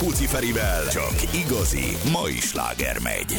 Puci Ferivel csak igazi mai sláger megy.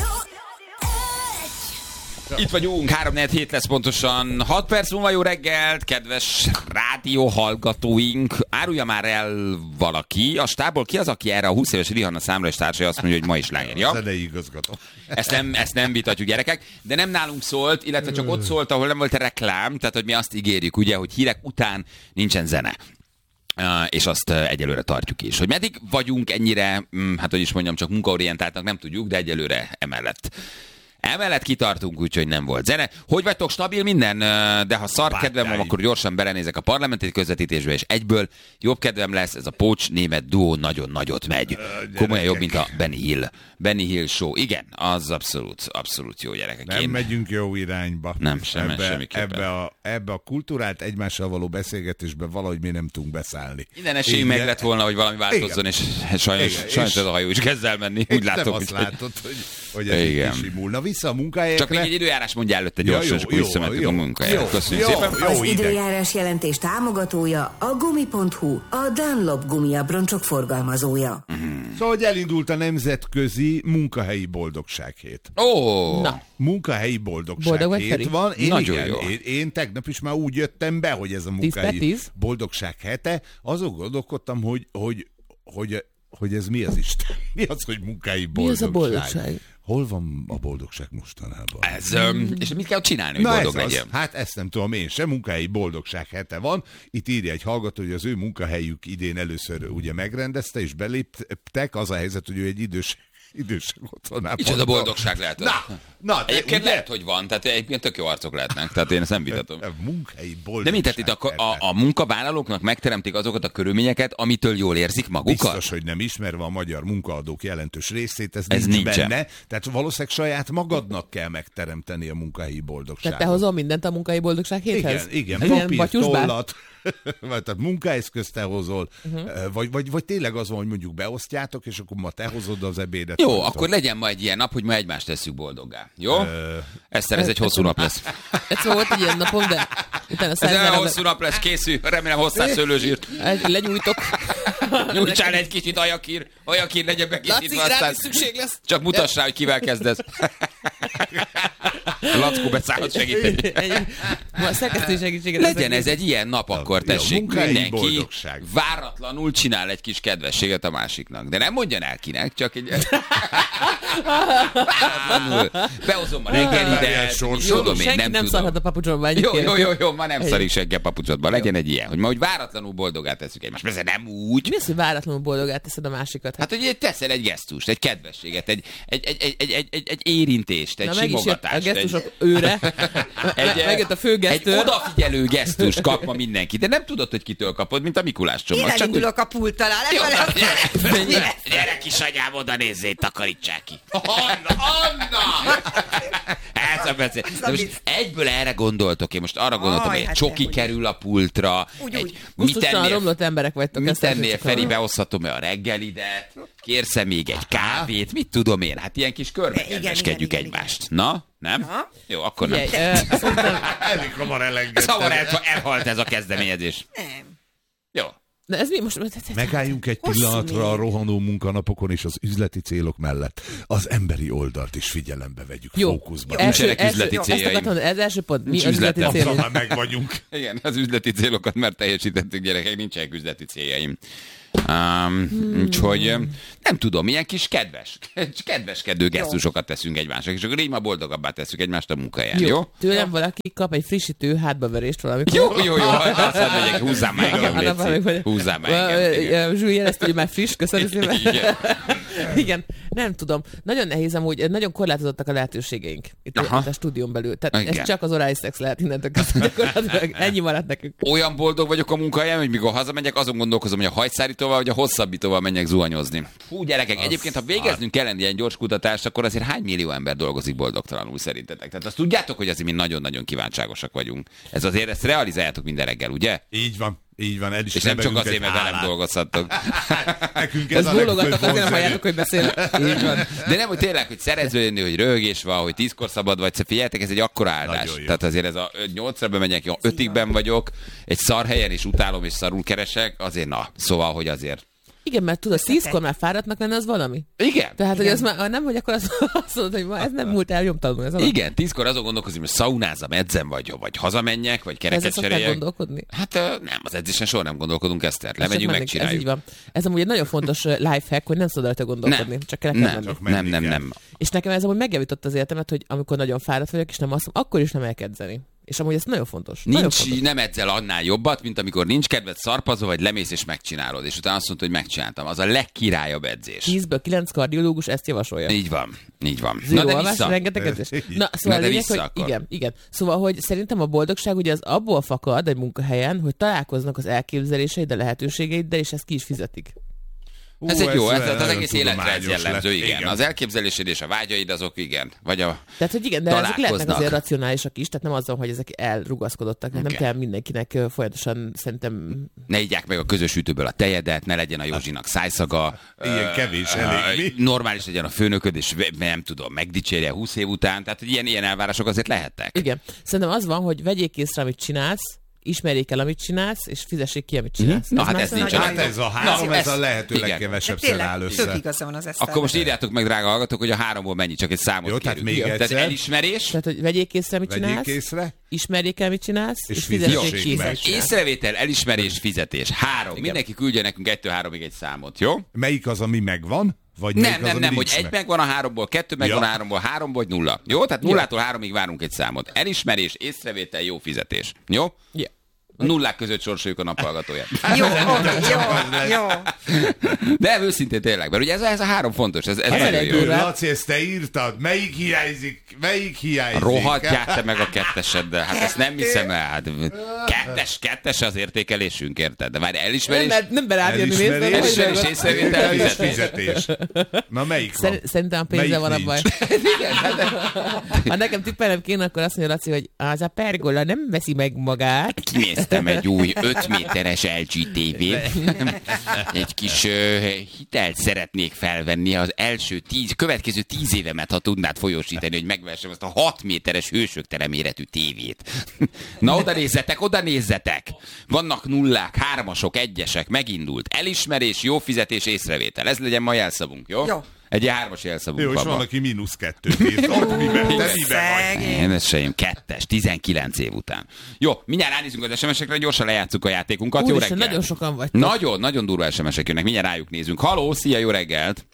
Itt vagyunk, 3-4 lesz pontosan. 6 perc múlva jó reggelt, kedves rádióhallgatóink. Árulja már el valaki, a stábból ki az, aki erre a 20 éves Rihanna számra és társai azt mondja, hogy ma is sláger, ja? Zenei igazgató. Ezt nem vitatjuk, gyerekek, de nem nálunk szólt, illetve csak ott szólt, ahol nem volt a reklám, tehát hogy mi azt ígérjük, ugye, hogy hírek után nincsen zene. És azt egyelőre tartjuk is. Hogy meddig vagyunk ennyire, hát hogy is mondjam, csak munkaorientáltnak nem tudjuk, de egyelőre emellett kitartunk, úgyhogy nem volt zene. Hogy vagytok, stabil minden? De ha szar kedvem van, akkor gyorsan belenézek a parlamenti közvetítésbe, és egyből jobb kedvem lesz, ez a Pócs német duó nagyon nagyot megy. Komolyan jobb, mint a Benny Hill show. Igen, az abszolút jó, gyerekek. Nem megyünk jó irányba. Nem, semmiképpen. Ebbe a kultúrált egymással való beszélgetésbe valahogy mi nem tudunk beszállni. Minden esély meg lett volna, hogy valami változzon, és sajnos ez a hajó is kezd el menni. Úgy látom, nem azt látod, hogy ez kisimulna. Vissza a munkahelyekre. Csak még egy időjárás mondja előtte gyorsan, és akkor visszamentünk a munkahelyekre. Köszönjük szépen. Az időjárás jelentés támogatója a Gumi.hu, a Dunlop gumiabroncsok forgalmazója. Szóval, hogy elindult a nemzetközi munkahelyi boldogsághét. Na. Munkahelyi boldogsághét van. Én tegnap is már úgy jöttem be, hogy ez a munkahelyi boldogság hete. Azon gondolkodtam, hogy ez mi az Isten? Mi az, hogy munkahelyi boldogság? Mi az a boldogság? Hol van a boldogság mostanában? És mit kell csinálni, hogy boldog legyen? Hát ezt nem tudom én sem, munkahelyi boldogság hete van. Itt írja egy hallgató, hogy az ő munkahelyük idén először ugye megrendezte, és beléptek. Az a helyzet, hogy ő egy idősek otthonában. És ez a boldogság lehet. Na, egyébként lehet, hogy van, tehát egyébként tök jó arcok lehetnek, tehát én ezt nem vitatom. Munkahelyi boldogság. De mint itt a munkavállalóknak megteremtik azokat a körülményeket, amitől jól érzik magukat? Biztos, hogy nem ismerve a magyar munkaadók jelentős részét, ez nincs benne. Tehát valószínűleg saját magadnak kell megteremteni a munkahelyi boldogságot. Tehát te hozol mindent a munkahelyi boldogság héthez? Igen, papír, tollat, tehát munkaeszközt te hozol, vagy tényleg az van, hogy mondjuk beosztjátok, és akkor ma te hozod az ebédet. Jó, akkor legyen ma egy ilyen nap, hogy ma egymást tesszük boldoggá. Jó? Eszter, ez egy hosszú nap lesz. Ez volt egy ilyen napom, de utána ez egy hosszú nap lesz, készül, remélem hosszás szőlőzsírt. Lenyújtok. Nyújtsál egy kicsit ajakír legyen bekészítve, aztán szükség lesz. Csak mutass rá, hogy kivel kezdesz. Lackó beszállhat segíteni. A szerkesztői segítségre. Legyen ez egy ilyen nap, akkor tessék, mindenki váratlanul csinál egy kis kedvességet a másiknak. De nem mondjan el kinek, csak egy... Behozom a reggelidet. Senki nem szarhat a papucsodba egyébként. Jó, ma nem szarik senki a papucsodba. Legyen egy ilyen, hogy ma úgy váratlanul boldogát tesszük egymást. Persze nem úgy. Mi az, hogy váratlanul boldogát teszed a másikat? Hát, hogy teszel egy gesztust, egy kedvességet, egy érintést, egy simogatást. A gesztusok őre. Megjött a főgesztőr. Egy odafigyelő gesztust kap ma mindenki, de nem tudod, hogy kitől kapod, mint a Mikulás csomag. Én elindulok a pult alá. Gyere kisanyám, oda nézzél, takarítsák ki. Anna! Ez a beszél. De most egyből erre gondoltok, én most arra gondoltam, hogy egy csoki kerül a pultra. Gusztusan romlott emberek vagytok. Mit tennél, Feri, behozhatom-e a reggelidet? Kérsz még egy kávét? Mit tudom én? Hát ilyen kis körbe kedveskedjük egymást. Na? Nem? Aha. Jó, akkor nem. Elég hamar elengedtem. Szóval elhalt ez a kezdeményezés. Nem. Jó. De ez mi most? Megálljunk egy pillanatra a rohanó munkanapokon és az üzleti célok mellett. Az emberi oldalt is figyelembe vegyük, fókuszba. Nincsenek üzleti céljaim. Ez első pont. Mi az üzleti célunk? Már meg vagyunk. Igen, az üzleti célokat már teljesítettük, gyerekek, nincsenek üzleti céljaim. Úgyhogy nem tudom, ilyen kis kedveskedő gesztusokat teszünk egymásnak, és akkor így ma boldogabbá tesszük egymást a munkahelyen, jó? Tőlem valaki kap egy frissítő hátbaverést valamikor. Jó, azt megyek, húzzám már engem, Húzzám már engem. Zsúly jelezte, hogy már friss, köszönöm szépen. Igen, nem tudom. Nagyon nehéz amúgy, nagyon korlátozottak a lehetőségeink itt a stúdión belül. Tehát ez csak az orális szex lehet innentől gyakorlatilag. Ennyi maradt nekünk. Olyan boldog vagyok a munkahelyen, hogy mikor hazamegyek, azon gondolkozom, hogy a hajszárítóval vagy a hosszabbítóval menjek zuhanyozni. Fú, gyerekek, egyébként, ha végeznünk kellene ilyen gyors kutatást, akkor azért hány millió ember dolgozik boldogtalanul szerintetek? Tehát azt tudjátok, hogy azért mi nagyon-nagyon kíváncságosak vagyunk. Ezt realizáljátok minden reggel, ugye? Így van. És nem csak azért, mert velem dolgozhattok. Nekünk ez a bólogattak, azért nem halljátok, hogy beszélek. Így van. De nem, hogy tényleg, hogy szerezve jönni, hogy röhögés van, hogy 10-kor szabad vagy, figyeljetek, ez egy akkora áldás. Tehát azért ez a 8-ra bemegyek, 5-ben vagyok, egy szar helyen is utálom és szarul keresek, azért na. Szóval, hogy azért Igen, mert tudod, 10-kor már fáradtnak lenni, az valami. Igen. Tehát, hogy az már nem, hogy akkor azt mondod, hogy ma ez nem múlt el nyomtalanul. Ez igen, 10-kor azon gondolkozom, hogy szaunázzam, edzem, vagy hazamenjek, vagy kereket cseréljek. Gondolkodni? Hát nem, az edzésen soha nem gondolkodunk, Eszter. Lemegyünk, megcsináljuk. Ez így van. Ez amúgy egy nagyon fontos lifehack, hogy nem szabad rajta gondolkodni. Csak kell menni. Nem. És nekem ez amúgy megjavított az életemet, hogy amikor nagyon fáradt vagyok, és nem azt mondom, akkor is nem elkedzeni. És amúgy ez nagyon fontos. Nem edzel annál jobbat, mint amikor nincs kedved, szarpazol, vagy lemész és megcsinálod. És utána azt mondta, hogy megcsináltam. Az a legkirályabb edzés. 10-ből 9 kardiológus ezt javasolja. Így van. Na de vissza. Rengeteg edzés. Szóval lényeg, hogy igen. Szóval, hogy szerintem a boldogság ugye az abból fakad egy munkahelyen, hogy találkoznak az elképzeléseiddel, lehetőségeiddel, és ezt ki is fizetik. Ez egy jó, ez az egész életre ez jellemző, igen. Az elképzelésed és a vágyaid azok, igen. Vagy tehát, hogy igen, de ezek lehetnek azért racionálisak is, tehát nem azzal, hogy ezek elrugaszkodottak, nem kell mindenkinek folyamatosan szerintem... Ne igyák meg a közös ütőből a tejedet, ne legyen a Józsinak szájszaga. Ilyen kevés, elég mi? Normális legyen a főnököd, és nem tudom, megdicsérje 20 év után, tehát hogy ilyen elvárások azért lehetnek. Igen. Szerintem az van, hogy vegyék észre, amit csinálsz, ismerjék el, amit csinálsz, és fizessék ki, amit csinálsz. Na, hát ez nincs. Hát ez a három, ez a lehető legkevesebbszer áll össze. Tök igaza van az Eszter. Akkor most írjátok meg, drága hallgatók, hogy a 3-ból mennyi, csak egy számot jó, kérünk. Tehát még egyszer. Tehát elismerés. Tehát, hogy vegyék észre, amit csinálsz. Ismerjék el, mit csinálsz, és fizessék ki. Észrevétel, elismerés, fizetés. 3. Igen. Mindenki küldje nekünk 1-3-ig egy számot, jó? Melyik az, ami megvan? Vagy nem, hogy 1 megvan a 3-ból, 2 megvan a 3-ból, 3 vagy 0. Jó? Tehát 0-tól 3-ig várunk egy számot. Elismerés, észrevétel, jó fizetés. Jó? Ja. A nullák között sorsoljuk a naphallgatóját. Jó. De őszintén tényleg, mert ugye ez a 3 fontos. Ez nagyon jó. Laci, ezt te írtad. Melyik hiányzik? Rohadjál te meg a 2-eseddel. Hát ezt nem hiszem el. Hát, 2-es az értékelésünk, érted? De várj, elismerés. Nem berábjönni elismerés, észrevétel, fizetés. Na melyik van? Szerintem a pénzzel van a baj. Ha nekem tippelnem kéne, akkor azt mondja Laci, hogy az a pergola nem veszi meg magát. Kinéztem egy új 5 méteres LG TV-t. Egy kis hitelt szeretnék felvenni az következő 10 évemet, ha tudnád folyósítani, hogy megvessem azt a 6 méteres hősöktelen méretű tévét. Na oda nézzetek! Vannak nullák, 3-asok, 1-esek, megindult. Elismerés, jó fizetés, észrevétel. Ez legyen ma jelszavunk, jó? Jó. Egy 3-as jelszavunk. Jó, és van, aki -2 néz. Ott miben vagy? Én ez sem 2-es, 19 év után. Jó, mindjárt ránézünk az SMS-ekre, gyorsan lejátszuk a játékunkat. Jó reggelt. Nagyon sokan vagytok. Nagyon durva SMS-ek jönnek, mindjárt rájuk nézünk. Haló, szia, jó reggelt!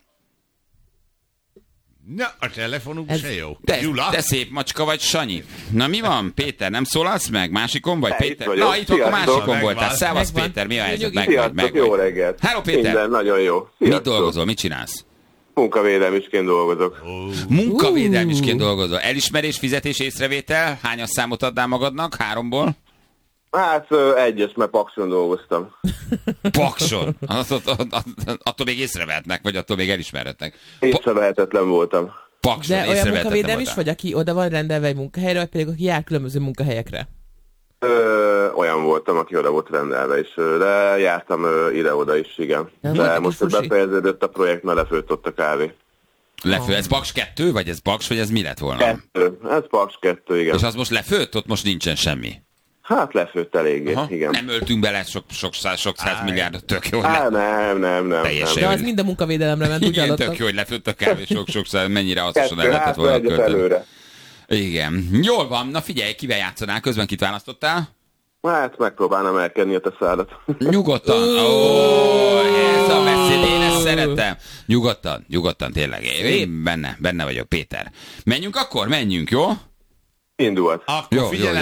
Na, a telefonunk se jó. Te szép macska vagy, Sanyi. Na mi van, Péter, nem szólalsz meg? Másikon vagy, Péter? Na, itt akkor másikon voltál. Szevasz, Péter, mi a helyzet? Sziasztok, jó reggelt. Hello, Péter. Minden nagyon jó. Mit dolgozol, mit csinálsz? Munkavédelmisként dolgozok. Munkavédelmisként dolgozol. Elismerés, fizetés, észrevétel? Hányas számot adnál magadnak? 3-ból? Hát 1-es, mert Pakson dolgoztam. Pakson? Attól még észrevehetnek, vagy attól még elismerhetnek? Észrevehetetlen voltam. Pakson, de olyan munkavédelem is, vagy aki oda van rendelve egy munkahelyre, vagy pedig aki jár különböző munkahelyekre? Olyan voltam, aki oda volt rendelve is, de jártam ide-oda is, igen. De most befejeződött a projekt, mert lefőtt ott a kávé. Ez Paks 2, vagy ez Paks, vagy ez mi lett volna? 2, ez Paks 2, igen. És az most lefőtt, ott most nincsen semmi? Hát lefőtt eléggé, igen. Nem öltünk bele sok száz milliárdot, tök jó. Nem. De az mind a munkavédelemre ment, úgy hallottam. Tök jó, hogy lefőtt a kávé sok száz, mennyire hasznosan el lehetett volna költeni. Igen. Jól van, na figyelj, kivel játszanál, közben kit választottál? Hát megpróbálnám elkenni a te szádat. Nyugodtan. Ez a beszéd, én ezt szeretem. Nyugodtan, tényleg. Én benne vagyok, Péter. Menjünk akkor? Menjünk, jó? Indult. Akkor figyelem.